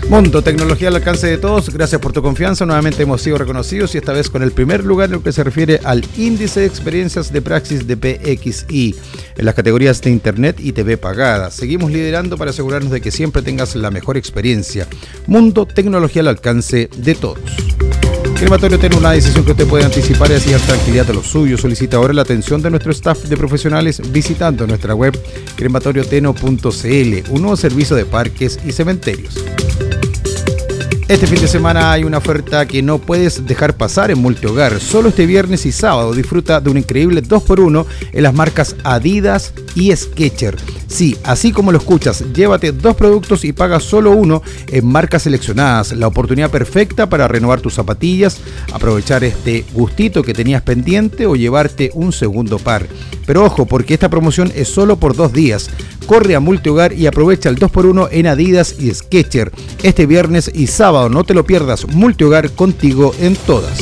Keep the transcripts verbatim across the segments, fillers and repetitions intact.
Mundo, tecnología al alcance de todos. Gracias por tu confianza. Nuevamente hemos sido reconocidos y esta vez con el primer lugar en lo que se refiere al índice de experiencias de Praxis de P X I en las categorías de Internet y T V pagada. Seguimos liderando para asegurarnos de que siempre tengas la mejor experiencia. Mundo, tecnología al alcance de todos. Crematorio Teno, una decisión que usted puede anticipar y así dar tranquilidad a los suyos. Solicita ahora la atención de nuestro staff de profesionales visitando nuestra web crematorio teno punto c l, un nuevo servicio de parques y cementerios. Este fin de semana hay una oferta que no puedes dejar pasar en Multihogar. Solo este viernes y sábado disfruta de un increíble dos por uno en las marcas Adidas y Skechers. Sí, así como lo escuchas, llévate dos productos y paga solo uno en marcas seleccionadas. La oportunidad perfecta para renovar tus zapatillas, aprovechar este gustito que tenías pendiente o llevarte un segundo par. Pero ojo, porque esta promoción es solo por dos días. Corre a Multihogar y aprovecha el dos por uno en Adidas y Skechers este viernes y sábado. No te lo pierdas. Multihogar, contigo en todas.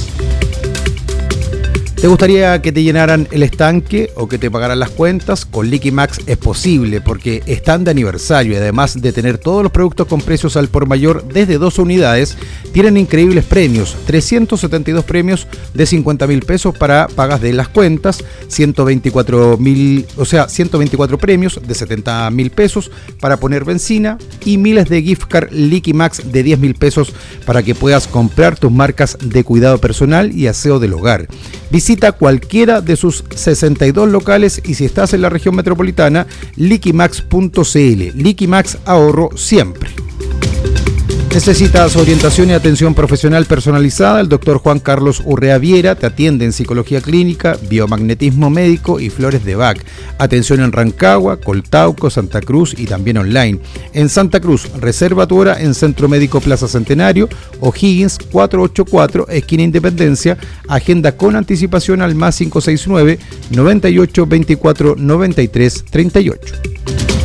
¿Te gustaría que te llenaran el estanque o que te pagaran las cuentas? Con Liquimax es posible porque están de aniversario y además de tener todos los productos con precios al por mayor desde dos unidades, tienen increíbles premios. trescientos setenta y dos premios de cincuenta mil pesos para pagas de las cuentas, ciento veinticuatro mil, o sea, ciento veinticuatro premios de setenta mil pesos para poner benzina y miles de gift card Liquimax de diez mil pesos para que puedas comprar tus marcas de cuidado personal y aseo del hogar. Visita cualquiera de sus sesenta y dos locales y si estás en la región metropolitana, liquimax punto c l. Liquimax, ahorro siempre. ¿Necesitas orientación y atención profesional personalizada? El doctor Juan Carlos Urrea Viera te atiende en psicología clínica, biomagnetismo médico y flores de Bach. Atención en Rancagua, Coltauco, Santa Cruz y también online. En Santa Cruz, reserva tu hora en Centro Médico Plaza Centenario, O'Higgins cuatrocientos ochenta y cuatro, esquina Independencia. Agenda con anticipación al más cinco seis nueve, noventa y ocho, veinticuatro, noventa y tres, treinta y ocho.